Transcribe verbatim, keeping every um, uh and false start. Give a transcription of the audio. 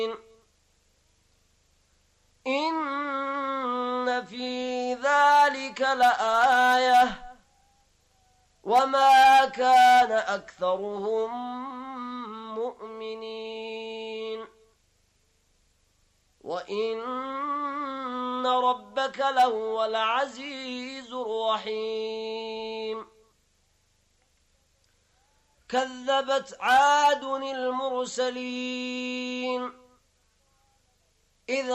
إن في ذلك لآية وما كان أكثرهم مؤمنين وإن ربك لهو العزيز الرحيم. كذبت عاد المرسلين إذ